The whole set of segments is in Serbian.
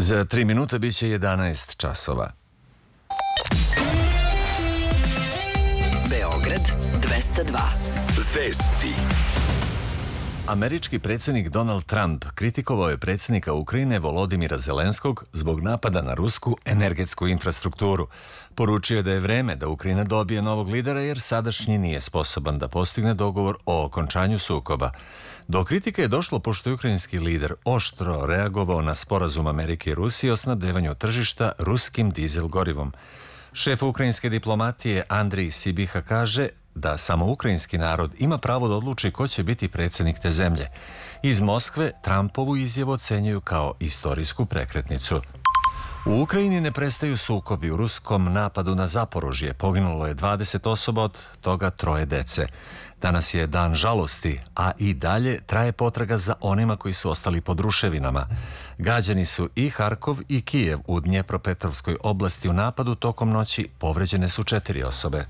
Za 3 minuta bit će 11 časova. Beograd 202. Vesti. Američki predsjednik Donald Trump kritikovao je predsjednika Ukrajine Volodimira Zelenskog zbog napada na rusku energetsku infrastrukturu. Poručio je da je vreme da Ukrajina dobije novog lidera jer sadašnji nije sposoban da postigne dogovor o okončanju sukoba. Do kritike je došlo pošto je ukrajinski lider oštro reagovao na sporazum Amerike i Rusije o snabdevanju tržišta ruskim dizel gorivom. Šef ukrajinske diplomatije Andrij Sibiha kaže da samo ukrajinski narod ima pravo da odluči ko će biti predsjednik te zemlje. Iz Moskve Trumpovu izjavu ocenjuju kao istorijsku prekretnicu. U Ukrajini ne prestaju sukobi. U ruskom napadu na Zaporožje poginulo je 20 osoba, od toga 3 dece. Danas je dan žalosti, a i dalje traje potraga za onima koji su ostali pod ruševinama. Gađani su i Harkov i Kijev u Dnjepropetrovskoj oblasti. U napadu tokom noći povređene su 4 osobe.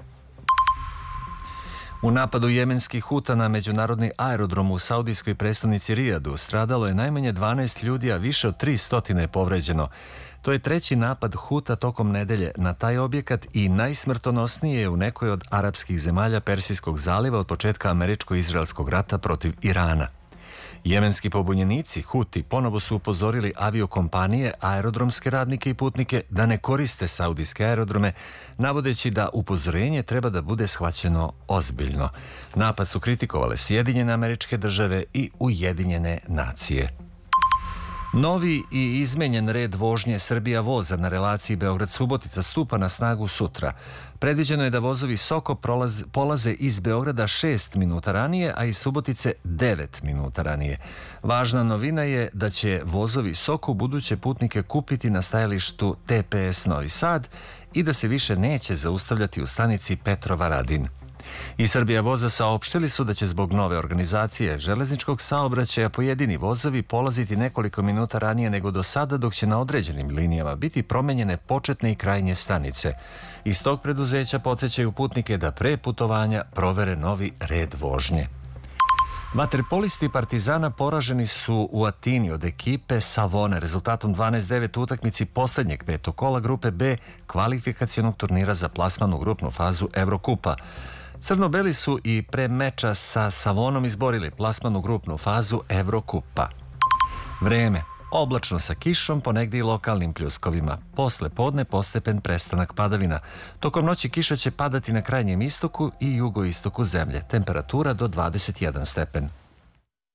U napadu jemenskih Huta na međunarodni aerodrom u saudijskoj prestonici Rijadu stradalo je najmanje 12 ljudi, a više od 300 je povređeno. To je 3. napad Huta tokom nedelje na taj objekat i najsmrtonosnije je u nekoj od arapskih zemalja Persijskog zaliva od početka američko-izraelskog rata protiv Irana. Jemenski pobunjenici Huti ponovo su upozorili aviokompanije, aerodromske radnike i putnike da ne koriste saudijske aerodrome, navodeći da upozorenje treba da bude shvaćeno ozbiljno. Napad su kritikovale Sjedinjene Američke Države i Ujedinjene nacije. Novi i izmenjen red vožnje Srbija voza na relaciji Beograd-Subotica stupa na snagu sutra. Predviđeno je da vozovi Soko polaze iz Beograda 6 minuta ranije, a iz Subotice 9 minuta ranije. Važna novina je da će vozovi Soko buduće putnike kupiti na stajalištu TPS Novi Sad i da se više neće zaustavljati u stanici Petrova Radin. I Srbija voza saopštili su da će zbog nove organizacije železničkog saobraćaja pojedini vozovi polaziti nekoliko minuta ranije nego do sada, dok će na određenim linijama biti promenjene početne i krajnje stanice. Iz tog preduzeća podsjećaju putnike da pre putovanja provere novi red vožnje. Vaterpolisti Partizana poraženi su u Atini od ekipe Savone rezultatom 12-9 u utakmici posljednjeg 5. kola grupe B kvalifikacionog turnira za plasman u grupnu fazu Evrokupa. Crno-beli su i pre meča sa Savonom izborili plasman u grupnu fazu Evrokupa. Vreme. Oblačno sa kišom, ponegdje i lokalnim pljuskovima. Posle podne postepen prestanak padavina. Tokom noći kiša će padati na krajnjem istoku i jugoistoku zemlje. Temperatura do 21 stepen.